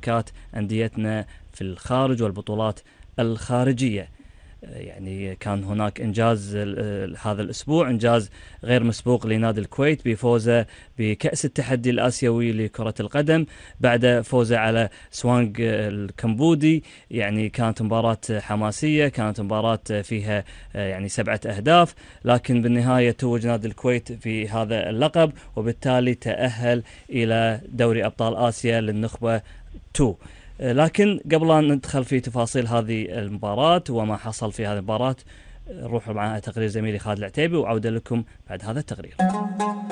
مشاركات أنديتنا في الخارج والبطولات الخارجية. يعني كان هناك إنجاز هذا الأسبوع، إنجاز غير مسبوق لنادي الكويت بفوزه بكأس التحدي الآسيوي لكرة القدم بعد فوزه على سوانغ الكمبودي. يعني كانت مباراة حماسية، كانت مباراة فيها يعني 7 أهداف، لكن بالنهاية توج نادي الكويت في هذا اللقب، وبالتالي تأهل إلى دوري أبطال آسيا للنخبة 2. لكن قبل أن ندخل في تفاصيل هذه المباراة وما حصل في هذه المباراة، نروح مع تقرير زميلي خالد العتيبي، وعودة لكم بعد هذا التقرير.